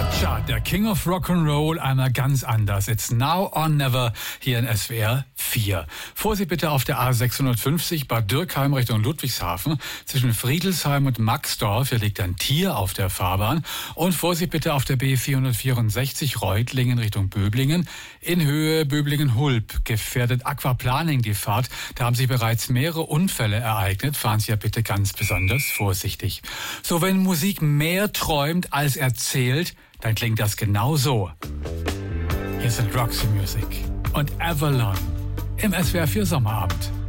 Cha-Cha, der King of Rock'n'Roll, einmal ganz anders. It's now or never hier in SWR 4. Vorsicht bitte auf der A650 Bad Dürkheim Richtung Ludwigshafen. Zwischen Friedelsheim und Maxdorf, hier liegt ein Tier auf der Fahrbahn. Und Vorsicht bitte auf der B464 Reutlingen Richtung Böblingen. In Höhe Böblingen-Hulb gefährdet Aquaplaning die Fahrt. Da haben sich bereits mehrere Unfälle ereignet. Fahren Sie ja bitte ganz besonders vorsichtig. So, wenn Musik mehr träumt als erzählt, dann klingt das genau so. Hier sind Roxy Music und Avalon im SWR 4 Sommerabend.